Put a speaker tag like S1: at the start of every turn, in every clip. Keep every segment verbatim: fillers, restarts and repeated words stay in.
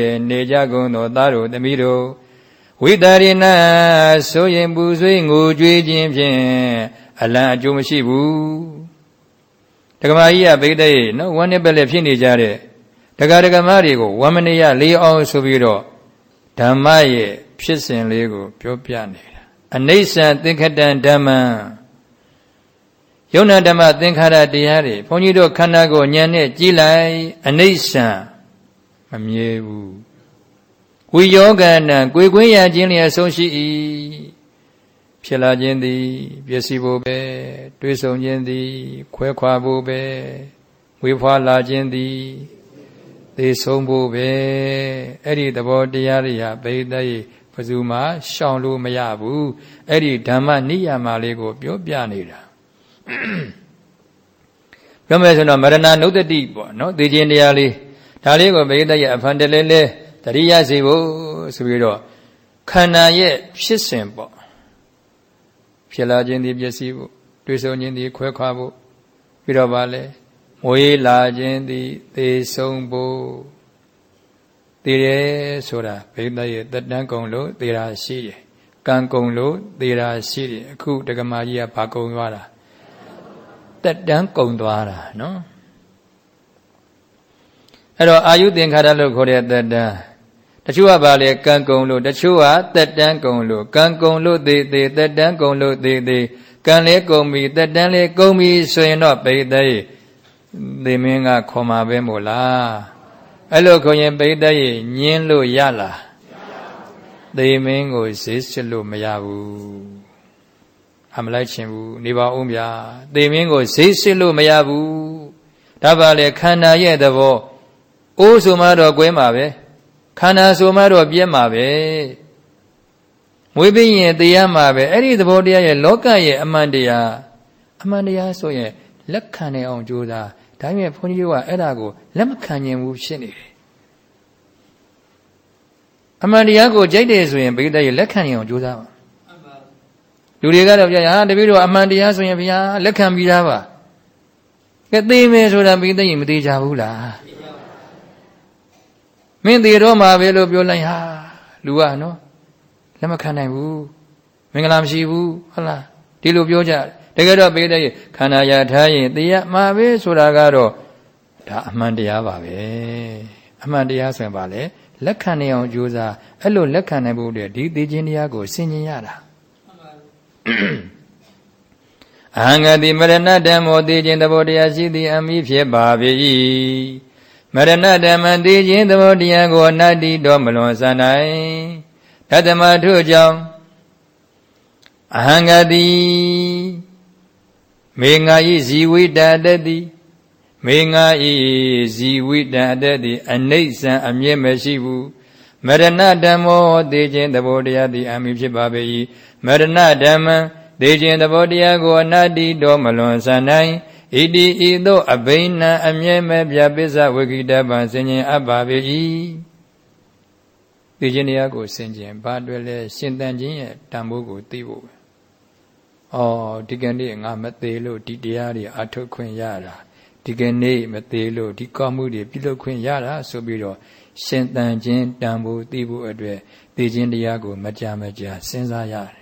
S1: နေကြကုန်သောသားတို့သမီးတို့ဝိတာရိနာဆိုရင်ပူဆွေးငိုကြွေးခြင်းဖြင့်အလံအကျိုးမရှိဘူးဒကမာကြီးကဗိဒ္ဓရဲ့နော်ဝမ်းနဲ့ပဲလည်းဖြစ်နေကြတဲ့ဒကာဒကမတွေကိုဝမ်းမနေရလေးအောင်ဆိုပြီးတော့ဓမ္မရဲ့ဖြစ်စဉ်လေးကိုပြောပြနေတာအနိစ္စသင်္ခတံဓမ္မံယုံနာဓမ္မသင်္ခါရတရားတွေဘုန်းကြီးတို့ခန္ဓာကိုဉာဏ်နဲ့ကြည့်လိုက်အနိစ္စမမြဲဘူးဝိယောဂဏံကိုယ်ကွင်းရခြင်းလျက်ဆုံးရှိ၏ဖြစ်လာခြင်းသည်ပျက်စီးဖို့ပဲတွေးဆုံခြင်းသည်ခွဲခွာဖို့ပဲဝေဖွာလာခြင်းသည်သေဆုံးဖို့ပဲအဲ့ဒီသဘောတရားတွေဟာဗိဒ္ဓရဲ့ဘယ်သူမှရှောင်လို့မရဘူးအဲ့ဒီဓမ္မနိယာမလေးကိုပြောပြနေတာပြောမယ်ဆိုတော့မရဏနုဒ္ဒတိပေါ့နော်သိခြင်းတရားလေးဒါလေးကိုဗိဒ္ဓရဲ့အဖန်တလဲလဲတရိယာစေဖို့ဆိုပြီးတော့ခန္ဓာရဲ့ဖြစ်စဉ်ပေါ့ဖြစ်လာခြင်းဒီပျက်စီးဖို့တွေးဆုံခြင်းဒီခွဲခွာဖို့ပြီးတော့ဗာလဲမွေးလာခြင်းဒီသေဆုံးဖို့သိတယ်ဆိုတာဗိဒ္ဓရဲ့တတန်းကုံလို့သေတာရှိတယ်ကံကုံလို့သေတာရှိတယ်အခုဒကမာကြီးကဘာကုံသွားတာတတန်းကုံသွားတာနော်အဲ့တော့အာယုသင်္ခါရလို့ခေါ်တဲ့တတန်းတချို့ကပါလေကံကုံလို့တချို့ကတက်တန်းကုံလို့ကံကုံလို့သေးသေးတက်တန်းကုံလို့သေးသေးကံလေးကုံပြီတက်တန်းလေးကုံပြီဆိုရင်တော့ပိဋကရဲ့သေမင်းကခေါ်မှာပဲမို့လားအဲ့လိုခေါ်ရင်ပိဋကရဲ့ညင်းလို့ရလားသေမင်းကိုဈေးစစ်လို့မရဘူးအမလိုက်ချင်ဘူးနေပါဦးဗျာသေမင်းကိုဈေးစစ်လို့မရဘူးဒါပါလေခန္ဓာရဲ့သဘောအိုးဆိုမှတော့ကွဲမှာပဲခန္ဓာဆိုမှတော့ပြည့်မှာပဲမွေးပြီးရင်တရားမှာပဲအဲ့ဒီသဘောတရားရဲ့လောကရဲ့အမှန်တရားအမှန်တရားဆိုရင်လက်ခံနိုင်အောင်ကြိုးစားဒါပေမဲ့ဘုန်းကြီးတို့ကအဲ့ဒါကိုလက်မခံနိုင်ဘူးဖြစ်နေတယ်အမှန်တရားကိုကြိုက်တယ်ဆိုရင်ဘိဓရဲ့လက်ခံနိုင်အောင်ကြိုးစားပါလူတွေကတော့ပြဟာတပည့်တော်အမှန်တရားဆိုရင်ဘုရားလက်ခံပြီးသားပါကဲသိမယ်ဆိုတာဘိဓရဲ့မသိကြဘူးလားမင်းသေးတော့မှာပဲလို့ပြောလိုက်ဟာလူကနော်လက်မခံနိုင်ဘူးမင်္ဂလာမရှိဘူးဟုတ်လားဒီလိုပြောကြတကယ်တော့ပေတဲ့ခန္ဓာရထားရင်တရားမှာပဲဆိုတာကတော့ဒါအမှန်တရားပါပဲအမှန်တရားဆိုရင်ပါလေလက်ခံနိုင်အောင်ကြိုးစားအဲ့လိုလက်ခံနိုင်ဖို့အတွက်ဒီသိခြင်းတရားကိုဆင်ခြင်ရတာအဟံဂတိမရဏဓမ္မောသိခြင်းသဘောတရားရှိသည်အမိဖြစ်ပါ၏မရဏဓမ္မသိခြင်းသဘောတရားကိုအနတ္တိတော်မလွန်ဆန်နိုင်တတမထို့ကြောင့်အဟံဂတိမေငါဤဇီဝိတတတိမေငါဤဇီဝိတတတိအနိစ္စံအမြဲမရှိဘူးမရဏဓမ္မောသိခြင်းသဘောတရားသည်အမိဖြစ်ပါ၏မရဏဓမ္မသိခြင်းသဘောတရားကိုအနတ္တိတော်မလွန်ဆန်နိုင်ဣတိဤသို့အဘိနံအမြဲမဲ့ပြပစ္စဝဂိတပံဆင်ခြင်အပ်ပါပေ၏သိခြင်းတရားကိုဆင်ခြင်ဘာအတွက်လဲရှင်သန်ခြင်းရဲ့တန်ဖိုးကိုသိဖို့ပဲဩဒီကနေ့ငါမသေးလို့ဒီတရားတွေအထုတ်ခွင့်ရတာဒီကနေ့မသေးလို့ဒီကောင်းမှုတွေပြုလုပ်ခွင့်ရတာဆိုပြီးတော့ရှင်သန်ခြင်းတန်ဖိုးသိဖို့အတွက်သိခြင်းတရားကိုမကြာမကြာစဉ်းစားရတယ်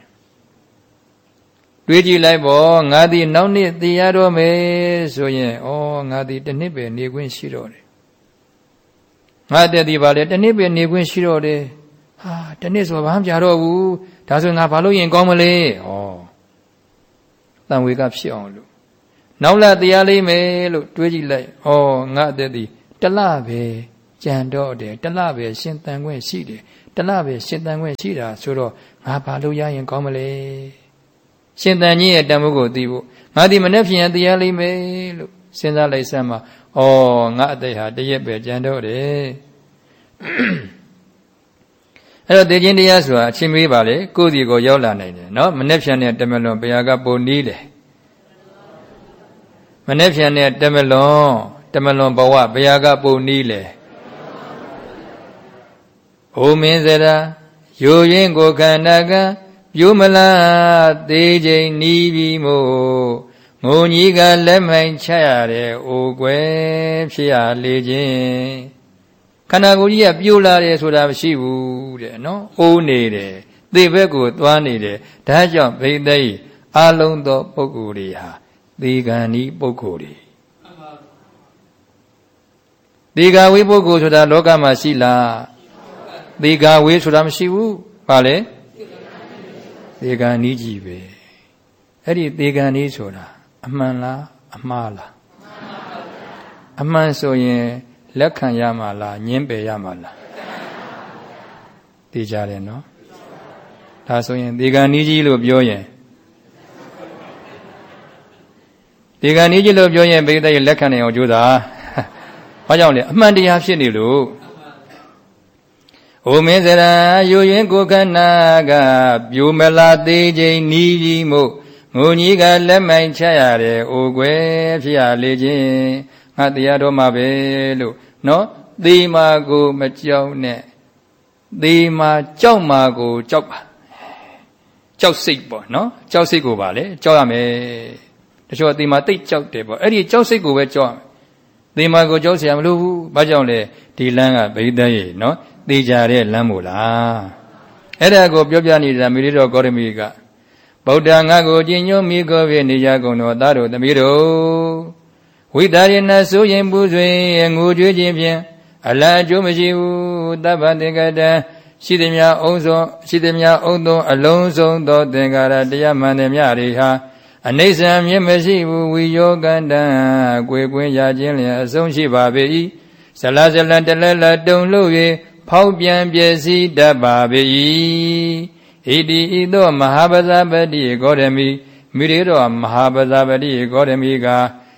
S1: တွေးကြည့်လိုက်ပေါ့ငါသည်နောက်နှစ်သိရတော့မယ်ဆိုရင်ဩငါသည်တစ်နှစ်ပဲနေခွင့်ရှိတော့တယ်ငါတက်သည်ပါလေတစ်နှစ်ပဲနေခွင့်ရှိတော့တယ်ဟာတစ်နှစ်ဆိုဘာမှမပြတော့ဘူးဒါဆိုငါဘာလို့ရင်ကောင်းမလဲဩတန်ဝေကဖြစ်အောင်လို့နောက်လာတရားလေးမယ်လို့တွေးကြည့်လိုက်ဩငါအသက်သည်တလပဲကြံတော့တယ်တလပဲရှင်သန်ခွင့်ရှိတယ်တလပဲရှင်သန်ခွင့်ရှိတာဆိုတော့ငါဘာလို့ရရင်ကောင်းမလဲရှင်သန်ကြီးရဲ့တန်ဖိုးကိုသိဖို့ငါဒီမနေ့ဖြန်တရားလိမ့်မယ်လို့စဉ်းစားလိုက်စမ်းမှာဩငါအသက်ဟာတရက်ပဲကြံတော့တယ်အဲ့တော့သိခြင်းတရားဆိုတာအချင်းမေးပါလေကိုယ့်စီကိုရောက်လာနိုင်တယ်နော်မနေ့ဖြန်နဲ့တမလွန်ဘုရားကပုံနီးတယ်မနေ့ဖြန်နဲ့တမလွန်တမလွန်ဘဝဘုရားကပုံနီးလေဘုမင်းစရာယိုရင်းကိုခန္ဓာကပြုမလားသေးချိန်နီးပြီးမို့ငုံကြီးကလက်မိုင်ချရတဲ့အိုကွယ်ဖြစ်ရလေခြင်းခန္ဓာကိုယ်ကြီးကပြိုလာတယ်ဆိုတာမရှိဘူးတဲ့နော်အိုးနေတယ်သေဘက်ကိုသွားနေတယ်ဒါကြောင့်ဘိသိက်အလုံးသောပုဂ္ဂိုလ်တွေဟာသေကံဤပုဂ္ဂိုလ်တွေသေကဝေးပုဂ္ဂိုလ်ဆိုတာလောကမှာရှိလားသေကဝေးဆိုတာမရှိဘူးဘာလဲသေကံဤကြီးပဲအဲ့ဒီသေကံဤဆိုတာအမှန်လားအမှားလားအမှန်ဆိုရင်လက်ခံရမှာလားညှင်းပယ်ရမှာလားသိကြတယ်နော်ဒါဆိုရင်သေကံဤကြီးလို့ပြောရင်သေကံဤကြီးလို့ပြောရင်ဘိသိက်လက်ခံနိုင်အောင်ကြိုးစားဘာကြောင့်လဲအမှန်တရားဖြစ်နေလို့အိုမင်းစရာယူရင်ကိုခန္ဓာကပြိုမလာသေးခြင်းနီးကြီးမို့ငုံကြီးကလက်မိုင်ချရတယ်အိုကွယ်ဖြစ်ရလေခြင်းငါတရားတော်မှာပဲလို့နော်သေမာကိုမကြောက်နဲ့သေမာကြောက်မာကိုကြောက်ပါကြောက်စိတ်ပေါ့နော်ကြောက်စိတ်ကိုပါလေကြောက်ရမယ်တချို့သေမာတိတ်ကြောက်တယ်ပေါ့အဲ့ဒီကြောက်စိတ်ကိုပဲကြောက်သေမာကိုကြောက်เสียမလို့ဘူးဘာကြောင့်လဲဒီလမ်းကဗိဒ္ဓရေနော်သေကြတဲ့လမ်းမို့လားအဲ့ဒါကိုပြောပြနေတာမိရိတော်ဂေါရမီကဗုဒ္ဓငါကိုကျင့်ညွတ်မိကိုဖြင့်နေကြကုန်သောသားတို့သမီးတို့ဝိဒါရိဏဆိုရင်ပူဆွေငိုကြွေးခြင်းဖြင့်အလံအကျိုးမရှိဘူးတပ္ပသင်္ကတံရှိသည်များအုံဆုံးရှိသည်များအုံသောအလုံးစုံသောသင်္ကာရတရားမှန်သည်များတွေဟာအနိစ္စမြင်မရှိဘူးဝိယောကန္တံကိုယ်ကွင်းရခြင်းလျင်အဆုံးရှိပါပေ၏ဇလဇလတလလတုံလို့၍ဖောက်ပြန်ပျက်စီးတတ်ပါပေ၏ဣတိဤသို့မဟာပဇာပတိဂေါရမီမိရိတော်မဟာပဇာပတိဂေါရမီက